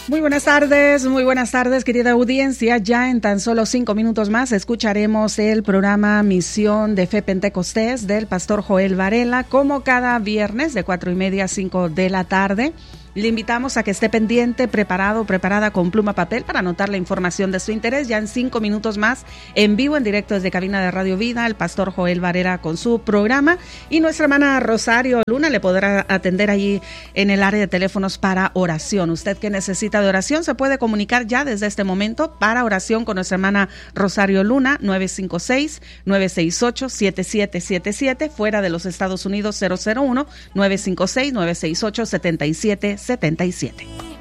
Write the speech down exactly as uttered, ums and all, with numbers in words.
Muy buenas tardes, muy buenas tardes, querida audiencia. Ya en tan solo cinco minutos más escucharemos el programa Misión de Fe Pentecostés del pastor Joel Varela, como cada viernes de cuatro y media a cinco de la tarde. Le invitamos a que esté pendiente, preparado, preparada con pluma, papel para anotar la información de su interés. Ya en cinco minutos más, en vivo, en directo desde cabina de Radio Vida, el pastor Joel Varela con su programa. Y nuestra hermana Rosario Luna le podrá atender allí en el área de teléfonos para oración. Usted que necesita de oración se puede comunicar ya desde este momento para oración con nuestra hermana Rosario Luna, nueve cinco seis, nueve seis ocho, siete siete siete siete, fuera de los Estados Unidos cero cero uno, nueve cinco seis, nueve seis ocho, siete siete setenta y siete.